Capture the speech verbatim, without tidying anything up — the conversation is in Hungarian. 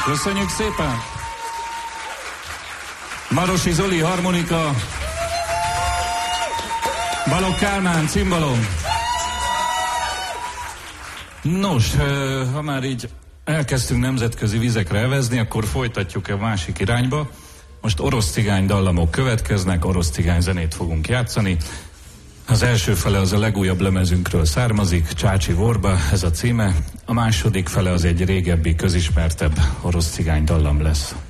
Köszönjük szépen! Marosi Zoli harmonika, Balogh Kálmán cimbalom. Nos, ha már így elkezdtünk nemzetközi vizekre evezni, akkor folytatjuk a másik irányba. Most orosz cigány dallamok következnek, orosz cigány zenét fogunk játszani. Az első fele az a legújabb lemezünkről származik, Csácsi Vorba, ez a címe. A második fele az egy régebbi, közismertebb orosz cigány dallam lesz.